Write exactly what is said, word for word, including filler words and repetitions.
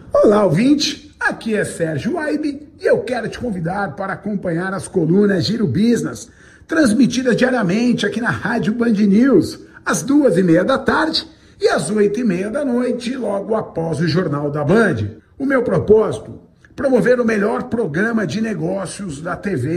Olá, ouvinte! Aqui é Sérgio Aibe e eu quero te convidar para acompanhar as colunas Giro Business, transmitidas diariamente aqui na Rádio Band News, às duas e meia da tarde e às oito e meia da noite, logo após o Jornal da Band. O meu propósito? Promover o melhor programa de negócios da T V